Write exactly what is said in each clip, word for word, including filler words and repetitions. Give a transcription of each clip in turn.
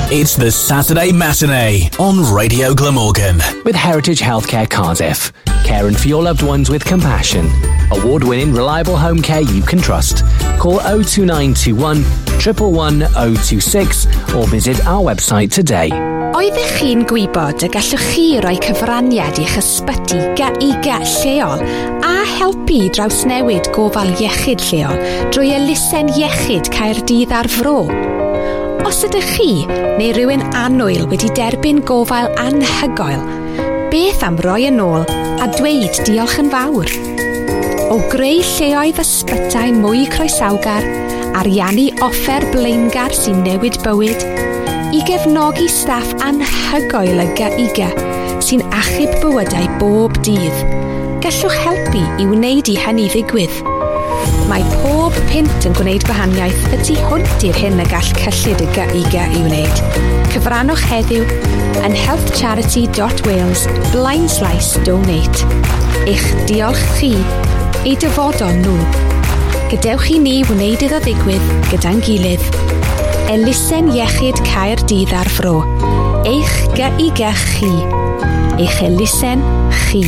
It's the Saturday Matinee on Radio Glamorgan. With Heritage Healthcare Cardiff. Caring for your loved ones with compassion. Award-winning, reliable home care you can trust. Call oh two nine two one, one one one oh two six or visit our website today. Oeddech chi'n gwybod y gallwch chi roi cyfraniad i'ch ysbyty ga i ga lleol a helpu drawsnewid gofal iechyd lleol drwy elusen iechyd Caerdydd ar Fro? Os ydych chi neu rhywun annwyl wedi derbyn gofal anhygoel, beth am roi yn ôl a dweud diolch yn fawr? O greu lleoedd ysbytau mwy croesawgar, ariannu offer blaengar sy'n newid bywyd, i gefnogi staff anhygoel y G I G sy'n achub bywydau bob dydd. Gallwch helpu i wneud i hynny ddigwydd. Mae pob pint yn gwneud gwahaniaeth y tu hwnt i'r hyn y gall cyllid y G I G i wneud. Cyfrannwch heddiw yn healthcharity dot wales blaen slaes donate. Eich diolch chi eu dyfodol nhw. Gadewch i ni wneud iddo ddigwydd gyda'n gilydd. Elusen iechyd Caerdydd ar Fro. Eich G I G chi. Eich elusen chi.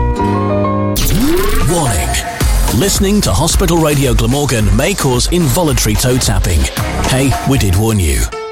Warning. Listening to Hospital Radio Glamorgan may cause involuntary toe tapping. Hey, we did warn you.